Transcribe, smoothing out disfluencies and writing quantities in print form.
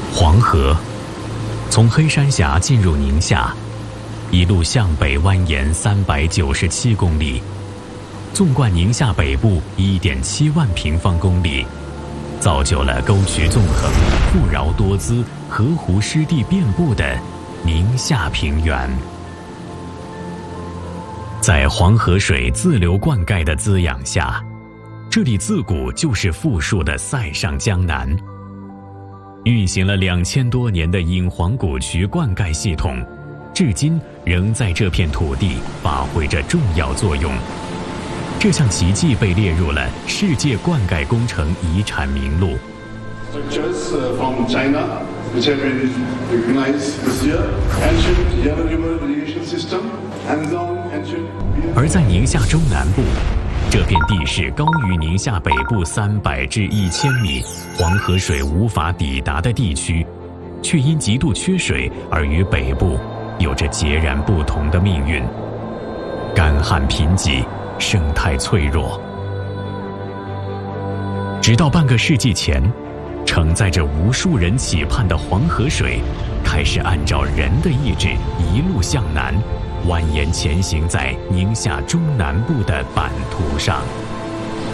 黄河从黑山峡进入宁夏，一路向北蜿蜒397公里，纵贯宁夏北部1.7万平方公里，造就了沟渠纵横、富饶多姿、河湖湿地遍布的宁夏平原。在黄河水自流灌溉的滋养下，这里自古就是富庶的塞上江南。运行了2000多年的引黄古渠灌溉系统，至今仍在这片土地发挥着重要作用。这项奇迹被列入了世界灌溉工程遗产名录。 Structures from China, which have been recognized this year, ancient Yellow River irrigation system, hands-on ancient. 而在宁夏中南部，这片地势高于宁夏北部300至1000米，黄河水无法抵达的地区，却因极度缺水而与北部有着截然不同的命运。干旱贫瘠，生态脆弱。直到半个世纪前，承载着无数人期盼的黄河水，开始按照人的意志一路向南，蜿蜒前行在宁夏中南部的版图上。